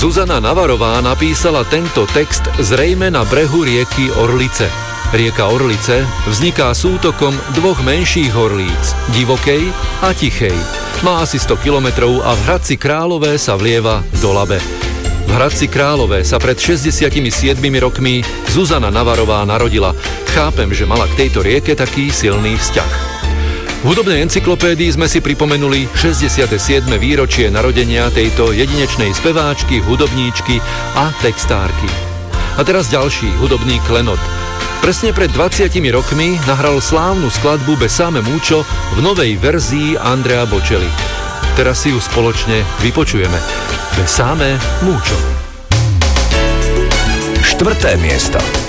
Zuzana Navarová napísala tento text zrejme na brehu rieky Orlice. Rieka Orlice vzniká sútokom dvoch menších horlíc, Divokej a Tichej. Má asi 100 kilometrov a v Hradci Králové sa vlieva do Labe. V Hradci Králové sa pred 67 rokmi Zuzana Navarová narodila. Chápem, že mala k tejto rieke taký silný vzťah. V hudobnej encyklopédii sme si pripomenuli 67. výročie narodenia tejto jedinečnej speváčky, hudobníčky a textárky. A teraz ďalší hudobný klenot. Presne pred 20 rokmi nahral slávnu skladbu Besame mucho v novej verzii Andrea Bocelli. Teraz si ju spoločne vypočujeme. Besame mucho. 4. miesto.